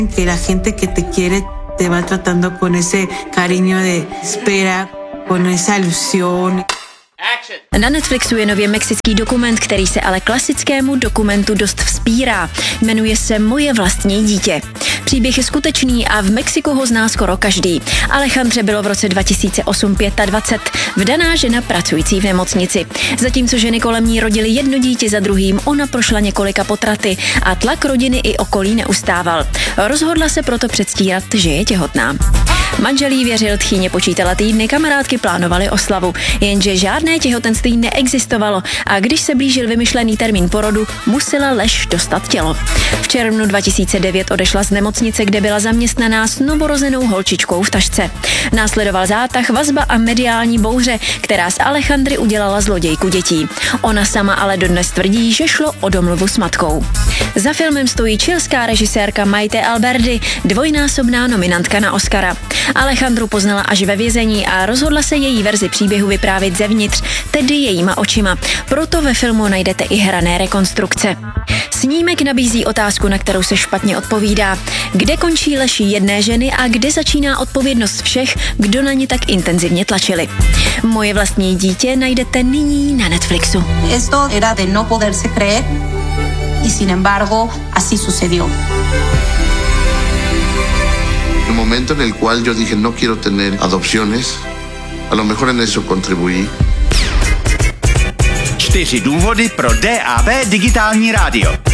Que la gente que te quiere te va tratando con ese cariño de espera, con esa ilusión. Na Netflixu je nově mexický dokument, který se ale klasickému dokumentu dost vzpírá. Jmenuje se Moje vlastní dítě. Příběh je skutečný a v Mexiku ho zná skoro každý. Alejandře bylo v roce 2008 25, vdaná žena pracující v nemocnici. Zatímco ženy kolem ní rodily jedno dítě za druhým, ona prošla několika potraty a tlak rodiny i okolí neustával. Rozhodla se proto předstírat, že je těhotná. Manžel jí věřil, tchýně počítala týdny, kamarádky plánovaly oslavu, jenže žádné těhotenství neexistovalo a když se blížil vymyšlený termín porodu, musela lež dostat tělo. V červnu 2009 odešla z nemocnice, kde byla zaměstnaná s novorozenou holčičkou v tašce. Následoval zátah, vazba a mediální bouře, která z Alejandry udělala zlodějku dětí. Ona sama ale dodnes tvrdí, že šlo o domluvu s matkou. Za filmem stojí chilská režisérka Maite Alberdi, dvojnásobná nominantka na Oscara. Alejandru poznala až ve vězení a rozhodla se její verzi příběhu vyprávět zevnitř, tedy jejíma očima. Proto ve filmu najdete i hrané rekonstrukce. Snímek nabízí otázku, na kterou se špatně odpovídá. Kde končí lež jedné ženy a kde začíná odpovědnost všech, kdo na ně tak intenzivně tlačili? Moje vlastní dítě najdete nyní na Netflixu. Esto era de no poderse creer y sin embargo así sucedió. El momento en el cual yo dije no quiero tener adopciones, a lo mejor en eso contribuí. 4 důvody pro DAB digitální rádio.